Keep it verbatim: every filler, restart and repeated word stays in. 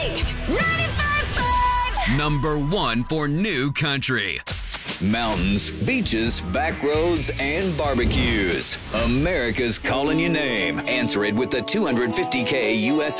ninety-five point five. Number one for new country. Mountains, beaches, back roads, and barbecues. America's calling your name. Answer it with the two hundred fifty K U S